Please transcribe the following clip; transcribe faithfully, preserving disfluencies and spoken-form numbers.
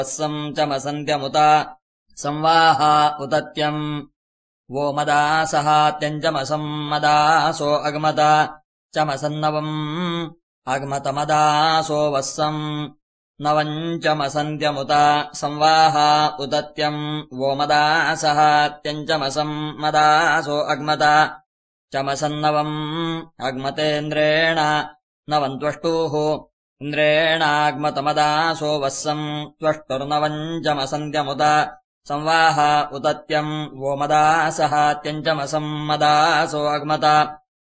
वत्सम् चमसन्त्यमुता संवाहा उदत्यम् वो मदासहात्यञ्चमसम् मदासो अग्मता चमसन्नवम् अग्मतमदासो वत्सम् नवम् चमसन्त्यमुता संवाहा उदत्यम् वो मदासहात्यञ्चमसम् मदासो अग्मता चमसन्नवम् अग्मतेन्द्रेण नवम् त्वष्टुः इन्द्रेणाग्मतमदासो वत्सम् त्वष्टुर्नवम् चमसन्त्यमुता संवाहा उदत्यम् वो मदासहात्यञ्चमसम् मदासो अग्मता